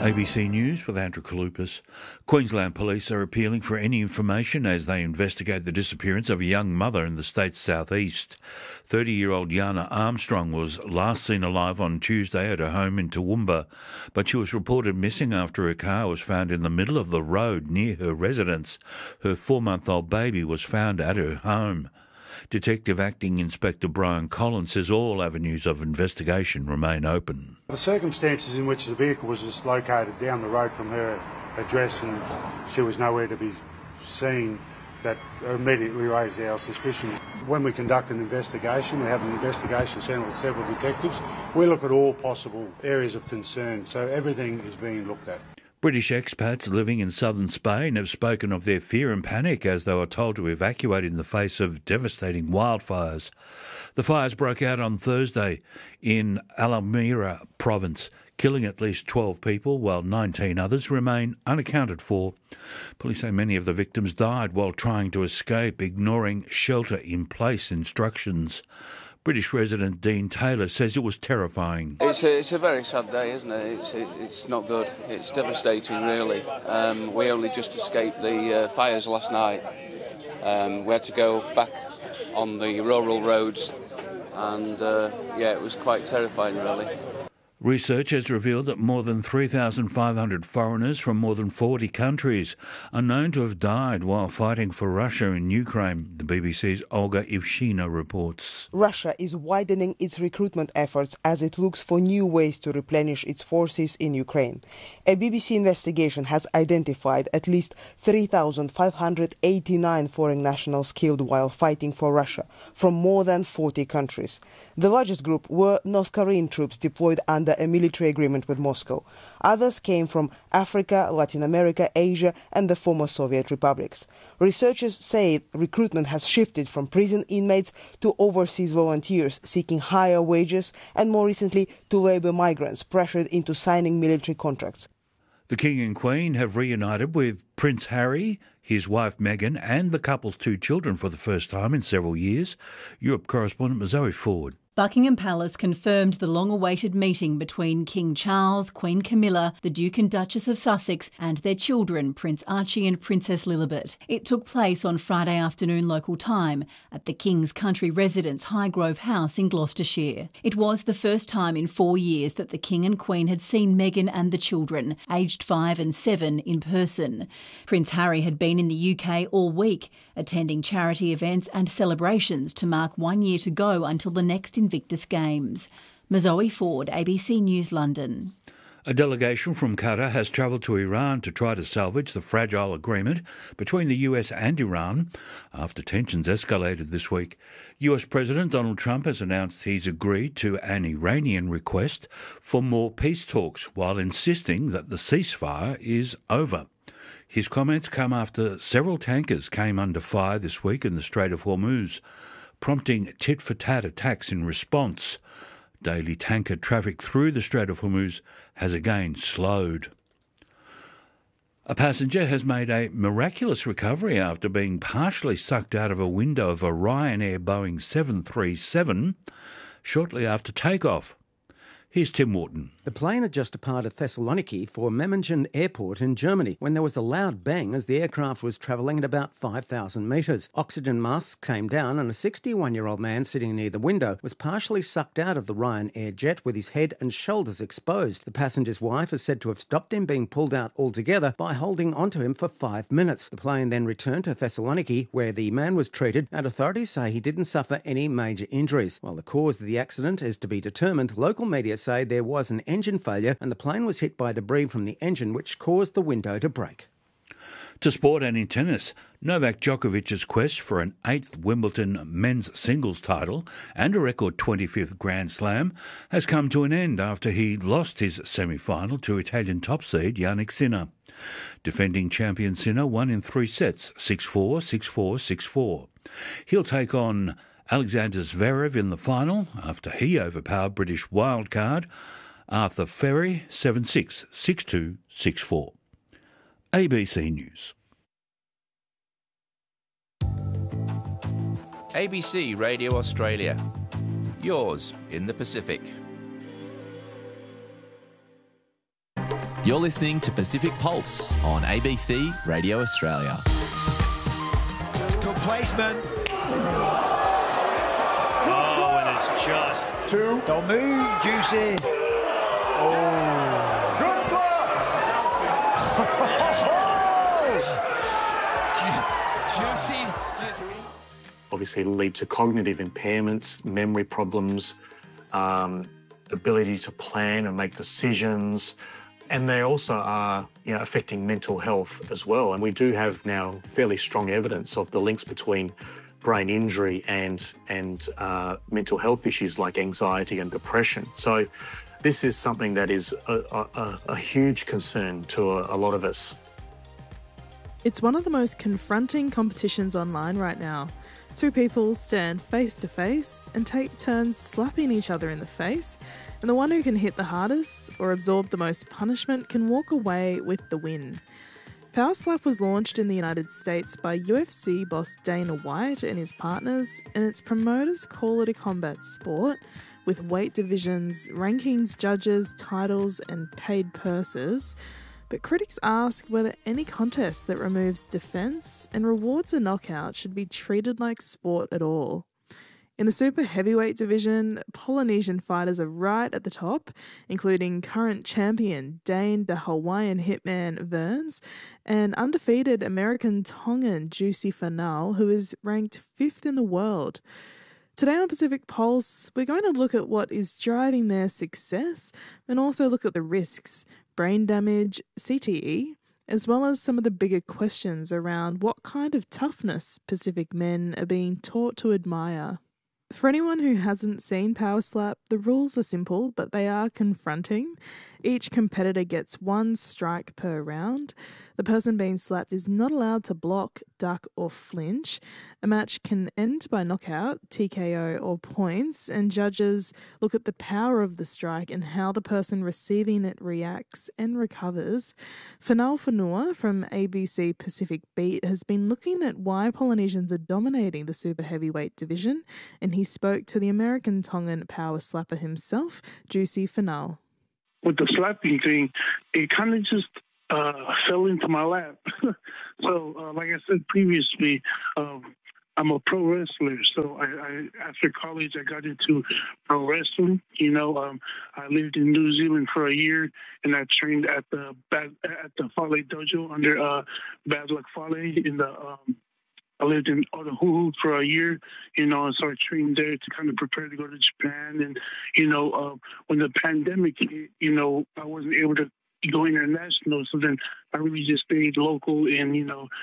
ABC News with Andrew Kalupas. Queensland Police are appealing for any information as they investigate the disappearance of a young mother in the state's southeast. 30-year-old Yana Armstrong was last seen alive on Tuesday at her home in Toowoomba, but she was reported missing after her car was found in the middle of the road near her residence. Her 4-month-old baby was found at her home. Detective Acting Inspector Brian Collins says all avenues of investigation remain open. The circumstances in which the vehicle was just located down the road from her address and she was nowhere to be seen, that immediately raised our suspicions. When we conduct an investigation, we have an investigation centre with several detectives. We look at all possible areas of concern, so everything is being looked at. British expats living in southern Spain have spoken of their fear and panic as they were told to evacuate in the face of devastating wildfires. The fires broke out on Thursday in Almeria province, killing at least 12 people, while 19 others remain unaccounted for. Police say many of the victims died while trying to escape, ignoring shelter-in-place instructions. British resident Dean Taylor says it was terrifying. It's a very sad day, isn't it? It's not good. It's devastating, really. We only just escaped the fires last night. We had to go back on the rural roads, and it was quite terrifying, really. Research has revealed that more than 3,500 foreigners from more than 40 countries are known to have died while fighting for Russia in Ukraine, the BBC's Olga Ivshina reports. Russia is widening its recruitment efforts as it looks for new ways to replenish its forces in Ukraine. A BBC investigation has identified at least 3,589 foreign nationals killed while fighting for Russia from more than 40 countries. The largest group were North Korean troops deployed under a military agreement with Moscow. Others came from Africa, Latin America, Asia and the former Soviet republics. Researchers say recruitment has shifted from prison inmates to overseas volunteers seeking higher wages and more recently to labour migrants pressured into signing military contracts. The King and Queen have reunited with Prince Harry, his wife Meghan and the couple's 2 children for the first time in several years. Europe correspondent Zoe Ford. Buckingham Palace confirmed the long-awaited meeting between King Charles, Queen Camilla, the Duke and Duchess of Sussex and their children, Prince Archie and Princess Lilibet. It took place on Friday afternoon local time at the King's country residence Highgrove House in Gloucestershire. It was the first time in 4 years that the King and Queen had seen Meghan and the children, aged 5 and 7, in person. Prince Harry had been in the UK all week, attending charity events and celebrations to mark 1 year to go until the next Invictus Games. Zoe Ford, ABC News, London. A delegation from Qatar has travelled to Iran to try to salvage the fragile agreement between the US and Iran after tensions escalated this week. US President Donald Trump has announced he's agreed to an Iranian request for more peace talks while insisting that the ceasefire is over. His comments come after several tankers came under fire this week in the Strait of Hormuz, prompting tit-for-tat attacks in response. Daily tanker traffic through the Strait of Hormuz has again slowed. A passenger has made a miraculous recovery after being partially sucked out of a window of a Ryanair Boeing 737 shortly after takeoff. Here's Tim Wharton. The plane had just departed Thessaloniki for Memmingen Airport in Germany when there was a loud bang as the aircraft was travelling at about 5,000 metres. Oxygen masks came down and a 61-year-old man sitting near the window was partially sucked out of the Ryanair jet with his head and shoulders exposed. The passenger's wife is said to have stopped him being pulled out altogether by holding onto him for 5 minutes. The plane then returned to Thessaloniki where the man was treated and authorities say he didn't suffer any major injuries. While the cause of the accident is to be determined, local media say there was an engine failure and the plane was hit by debris from the engine which caused the window to break. To sport and in tennis, Novak Djokovic's quest for an 8th Wimbledon men's singles title and a record 25th Grand Slam has come to an end after he lost his semi-final to Italian top seed Jannik Sinner. Defending champion Sinner won in 3 sets, 6-4, 6-4, 6-4. He'll take on Alexander Zverev in the final after he overpowered British wildcard Arthur Ferry 7-6, 6-2, 6-4. ABC News. ABC Radio Australia. Yours in the Pacific. You're listening to Pacific Pulse on ABC Radio Australia. Good placement. Oh, and it's just... Two. Don't move, Juicy. Oh. Good slap. Juicy. Obviously, it'll lead to cognitive impairments, memory problems, ability to plan and make decisions. And they also are, affecting mental health as well. And we do have now fairly strong evidence of the links between brain injury and mental health issues like anxiety and depression. So this is something that is a huge concern to a lot of us. It's one of the most confronting competitions online right now. Two people stand face to face and take turns slapping each other in the face, and the one who can hit the hardest or absorb the most punishment can walk away with the win. Power Slap was launched in the United States by UFC boss Dana White and his partners, and its promoters call it a combat sport with weight divisions, rankings, judges, titles, and paid purses. But critics ask whether any contest that removes defence and rewards a knockout should be treated like sport at all. In the super heavyweight division, Polynesian fighters are right at the top, including current champion Dane the Hawaiian Hitman Verns and undefeated American Tongan Juicy Finau, who is ranked 5th in the world. Today on Pacific Pulse, we're going to look at what is driving their success and also look at the risks, brain damage, CTE, as well as some of the bigger questions around what kind of toughness Pacific men are being taught to admire. For anyone who hasn't seen Power Slap, the rules are simple, but they are confronting. Each competitor gets 1 strike per round. The person being slapped is not allowed to block, duck, or flinch. A match can end by knockout, TKO, or points, and judges look at the power of the strike and how the person receiving it reacts and recovers. Finau Fonua from ABC Pacific Beat has been looking at why Polynesians are dominating the super heavyweight division, and he spoke to the American Tongan power slapper himself, Juicy Finau. With the slapping thing, it kind of just fell into my lap. So, like I said previously, I'm a pro wrestler. So, I after college, I got into pro wrestling. I lived in New Zealand for a year, and I trained at the Fale Dojo under Bad Luck Fale in the. I lived in Otahuhu for a year, and so I trained there to kind of prepare to go to Japan. And, when the pandemic hit, I wasn't able to go international. So then I really just stayed local in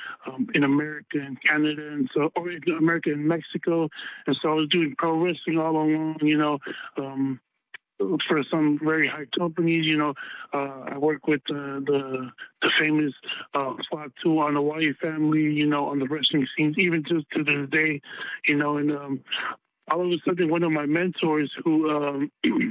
America and Canada, or in America and Mexico. And so I was doing pro wrestling all along, for some very high companies. I work with the famous Fatu on the Hawaii family, on the wrestling scenes, even just to this day, and all of a sudden one of my mentors who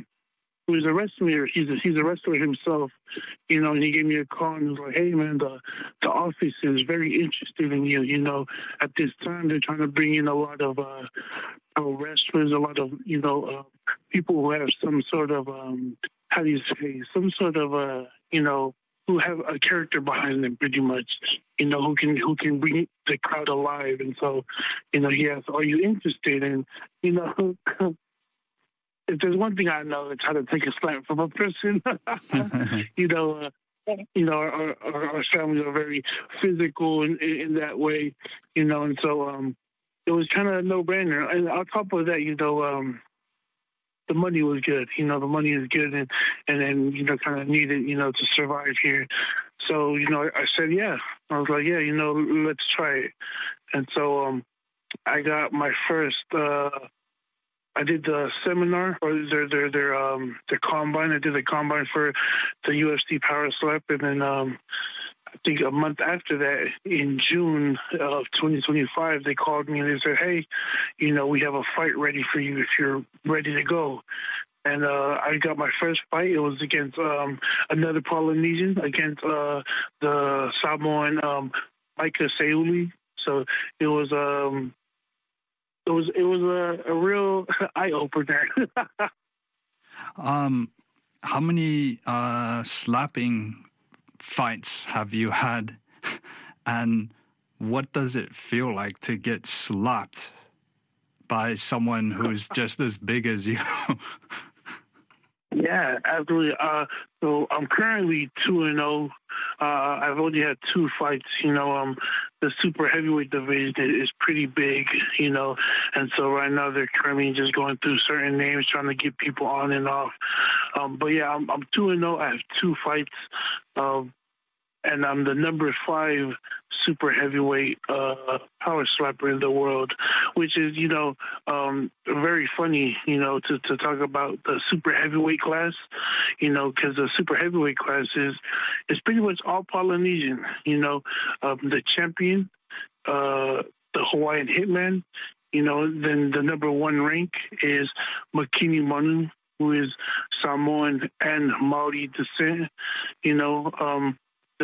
is a wrestler, he's a wrestler himself, and he gave me a call and was like, hey man, the office is very interested in you. At this time they're trying to bring in a lot of wrestlers, a lot of people who have some sort of who have a character behind them, pretty much, who can bring the crowd alive. And so, he asked, are you interested in, if there's one thing I know, it's how to take a slam from a person. Our families are very physical in that way, and so it was kind of a no-brainer. And on top of that, the money was good. The money is good, and then kind of needed, to survive here. So I said yeah. I was like, yeah, let's try it. And so I got my first. I did the seminar or their combine. I did the combine for the UFC Power Slap, and then I think a month after that, in June of 2025, they called me and they said, hey, we have a fight ready for you if you're ready to go. And I got my first fight. It was against another Polynesian, against the Samoan Micah Seuli. So it was a real eye opener. How many slapping fights have you had, and what does it feel like to get slapped by someone who's just as big as you? Yeah, absolutely. So I'm currently 2-0. I've only had 2 fights. The super heavyweight division is pretty big, and so right now they're currently just going through certain names, trying to get people on and off. But yeah, I'm 2-0. I have 2 fights, and I'm the number 5 super heavyweight power slapper in the world, which is, very funny, to talk about the super heavyweight class, because the super heavyweight class is pretty much all Polynesian, the champion, the Hawaiian Hitman, then the number 1 rank is Makini Manu, who is Samoan and Maori descent, the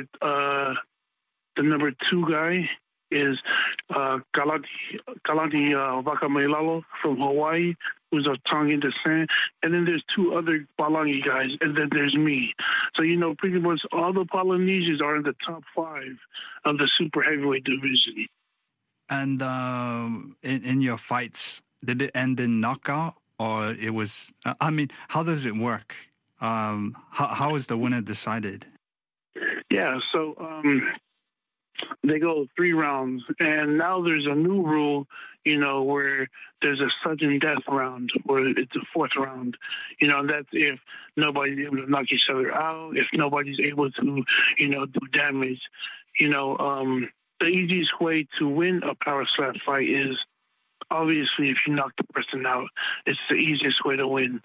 number 2 guy is Kalani Wakameilalo from Hawaii, who's of Tongan descent. And then there's 2 other Palangi guys, and then there's me. So, pretty much all the Polynesians are in the top 5 of the super heavyweight division. And in your fights, did it end in knockout, or it was, how does it work? How is the winner decided? Yeah, so they go 3 rounds, and now there's a new rule, where there's a sudden death round, or it's a 4th round, and that's if nobody's able to knock each other out, if nobody's able to, do damage. The easiest way to win a power slap fight is, obviously, if you knock the person out, it's the easiest way to win,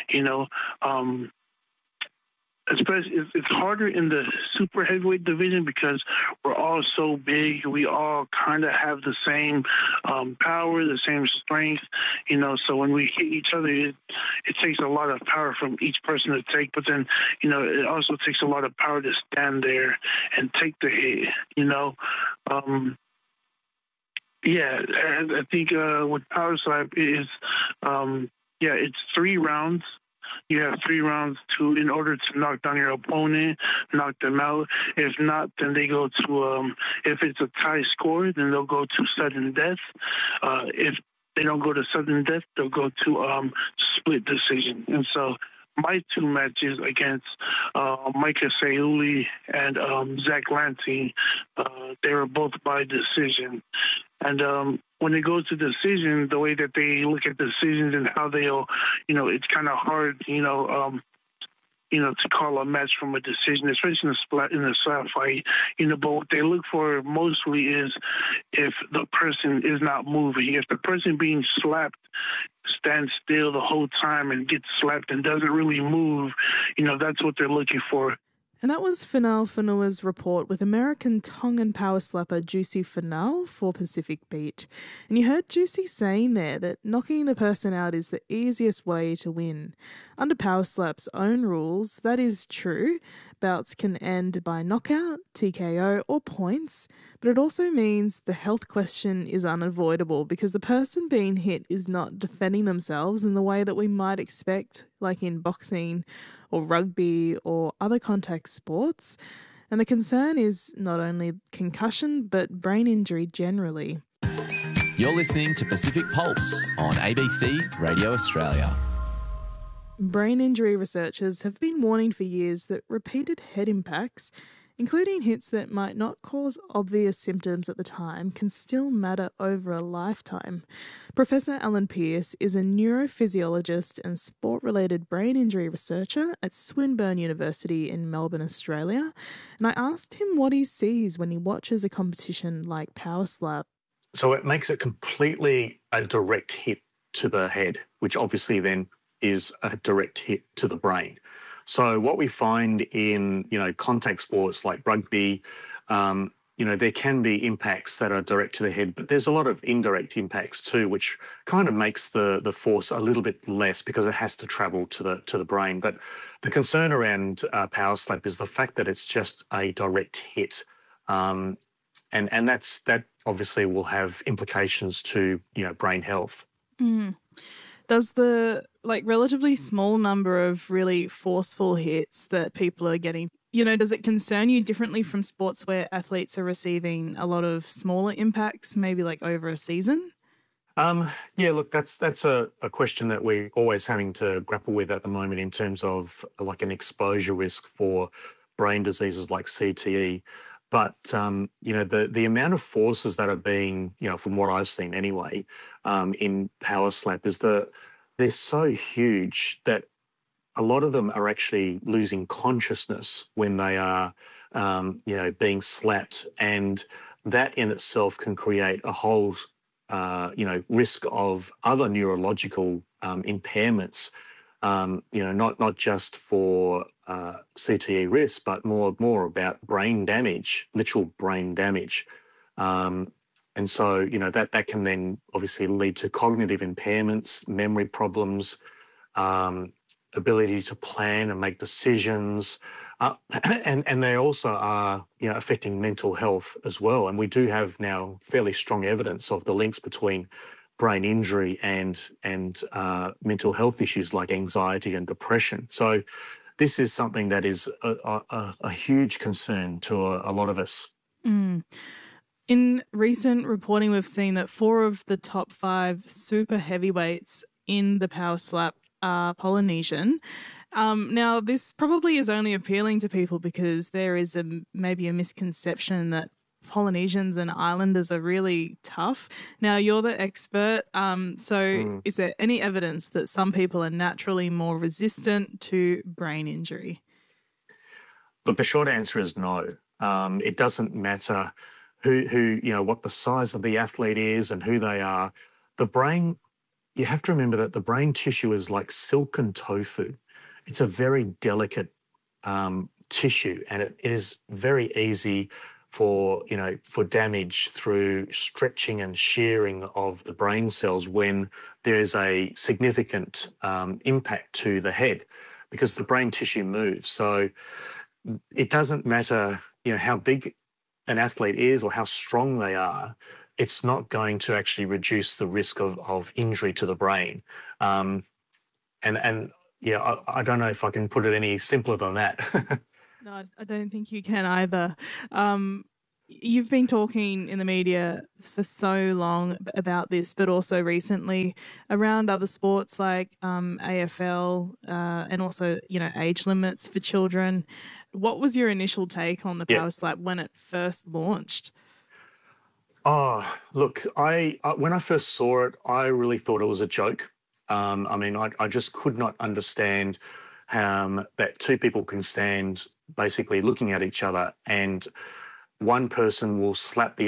Especially, it's harder in the super heavyweight division because we're all so big. We all kind of have the same power, the same strength, So when we hit each other, it takes a lot of power from each person to take. But then, it also takes a lot of power to stand there and take the hit. I think with power slap is, it's 3 rounds. You have 3 rounds in order to knock down your opponent, knock them out. If not, then they go to, if it's a tie score, then they'll go to sudden death. If they don't go to sudden death, they'll go to split decision. And so my 2 matches against Micah Sayuli and Zach Lanty, they were both by decision. And when it goes to decision, the way that they look at decisions and how they'll, it's kind of hard, to call a match from a decision, especially in a slap fight. But what they look for mostly is if the person is not moving. If the person being slapped stands still the whole time and gets slapped and doesn't really move, that's what they're looking for. And that was Finau Fonua's report with American Tongan power slapper Juicy Finau for Pacific Beat. And you heard Juicy saying there that knocking the person out is the easiest way to win. Under power slap's own rules, that is true. Bouts can end by knockout, TKO or points, but it also means the health question is unavoidable because the person being hit is not defending themselves in the way that we might expect, like in boxing or rugby or other contact sports. And the concern is not only concussion, but brain injury generally. You're listening to Pacific Pulse on ABC Radio Australia. Brain injury researchers have been warning for years that repeated head impacts, including hits that might not cause obvious symptoms at the time, can still matter over a lifetime. Professor Alan Pearce is a neurophysiologist and sport-related brain injury researcher at Swinburne University in Melbourne, Australia, and I asked him what he sees when he watches a competition like Power Slap. So it makes it completely a direct hit to the head, which obviously then is a direct hit to the brain. So what we find in, contact sports like rugby, there can be impacts that are direct to the head, but there's a lot of indirect impacts too, which kind of makes the force a little bit less because it has to travel to the brain. But the concern around power slap is the fact that it's just a direct hit, and that obviously will have implications to brain health. Mm. Does the relatively small number of really forceful hits that people are getting Does it concern you differently from sports where athletes are receiving a lot of smaller impacts, maybe like over a season? Yeah, look, that's a question that we're always having to grapple with at the moment in terms of like an exposure risk for brain diseases like CTE. But, the amount of forces that are being, from what I've seen anyway, in Power Slap is that they're so huge that a lot of them are actually losing consciousness when they are, being slapped. And that in itself can create a whole risk of other neurological impairments, not just for CTE risk, but more about brain damage, literal brain damage. And so, that can then obviously lead to cognitive impairments, memory problems, ability to plan and make decisions, and they also are, affecting mental health as well. And we do have now fairly strong evidence of the links between brain injury and mental health issues like anxiety and depression. So this is something that is a huge concern to a lot of us. Mm. In recent reporting, we've seen that 4 of the top 5 super heavyweights in the Power Slap are Polynesian. Now, this probably is only appealing to people because there is maybe a misconception that Polynesians and islanders are really tough. Now, you're the expert. Is there any evidence that some people are naturally more resistant to brain injury? Look, the short answer is no. It doesn't matter who what the size of the athlete is and who they are. The brain, you have to remember that the brain tissue is like silken tofu. It's a very delicate tissue, and it is very easy for damage through stretching and shearing of the brain cells when there is a significant impact to the head, because the brain tissue moves. So it doesn't matter, how big an athlete is or how strong they are. It's not going to actually reduce the risk of injury to the brain. I don't know if I can put it any simpler than that. No, I don't think you can either. You've been talking in the media for so long about this, but also recently around other sports like AFL and also, age limits for children. What was your initial take on the Power Slap when it first launched? Oh, look, when I first saw it, I really thought it was a joke. I just could not understand that 2 people can stand basically looking at each other and one person will slap the